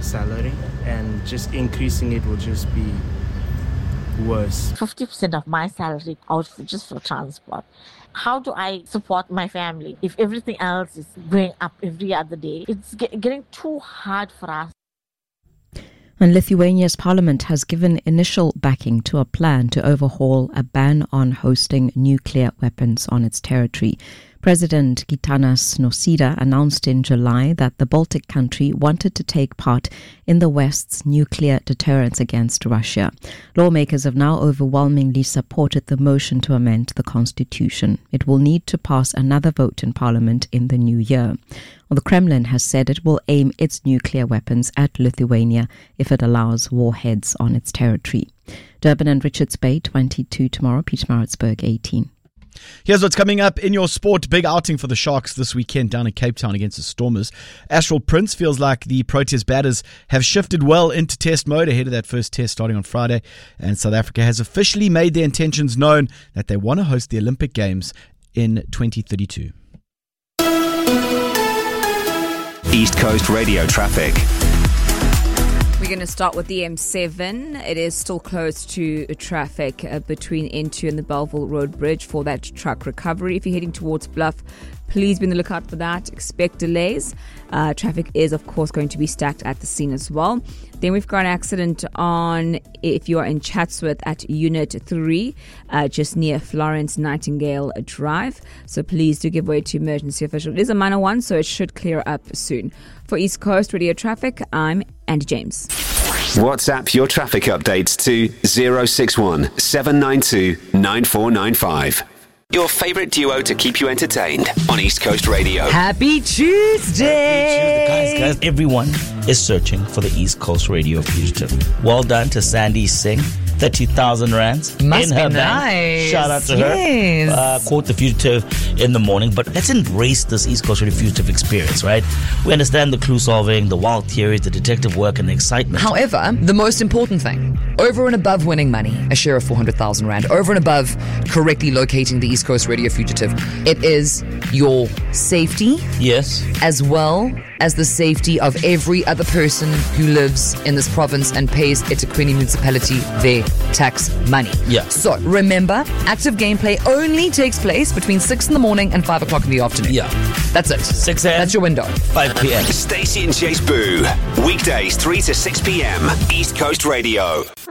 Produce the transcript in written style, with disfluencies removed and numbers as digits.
salary, and just increasing it will just be worse. 50% of my salary out just for transport. How do I support my family if everything else is going up every other day? It's getting too hard for us. And Lithuania's parliament has given initial backing to a plan to overhaul a ban on hosting nuclear weapons on its territory. President Gitanas Nausėda announced in July that the Baltic country wanted to take part in the West's nuclear deterrence against Russia. Lawmakers have now overwhelmingly supported the motion to amend the constitution. It will need to pass another vote in parliament in the new year. Well, the Kremlin has said it will aim its nuclear weapons at Lithuania if it allows warheads on its territory. Durban and Richards Bay 22 tomorrow, Pietermaritzburg 18. Here's what's coming up in your sport. Big outing for the Sharks this weekend down in Cape Town against the Stormers. Astral Prince feels like the Proteas batters have shifted well into test mode ahead of that first test starting on Friday. And South Africa has officially made their intentions known that they want to host the Olympic Games in 2032. East Coast Radio traffic. We're going to start with the M7. It is still closed to traffic between N2 and the Belleville Road Bridge for that truck recovery. If you're heading towards Bluff, please be on the lookout for that. Expect delays. Traffic is, of course, going to be stacked at the scene as well. Then we've got an accident on, if you are in Chatsworth, at Unit 3, just near Florence Nightingale Drive. So please do give way to emergency officials. It is a minor one, so it should clear up soon. For East Coast Radio Traffic, I'm Andy James. WhatsApp your traffic updates to 061 792 9495. Your favourite duo to keep you entertained on East Coast Radio. Happy Tuesday! Guys, everyone is searching for the East Coast Radio fugitive. Well done to Sandy Singh. 30,000 rands Must in her be bank. nice. Shout out to Yes. her. Quote the fugitive in the morning. But let's embrace this East Coast Radio fugitive experience, right? We understand the clue solving, the wild theories, the detective work, and the excitement. However, the most important thing, over and above winning money, a share of 400,000 rand, over and above correctly locating the East Coast Radio fugitive, it is your safety, Yes. as well as the safety of every other person who lives in this province and pays eThekwini municipality their tax money. Yeah. So remember, active gameplay only takes place between 6 in the morning and 5 o'clock in the afternoon. Yeah. That's it. 6 a.m. That's your window. 5 p.m. Stacey and Chase Boo. Weekdays 3 to 6 p.m. East Coast Radio.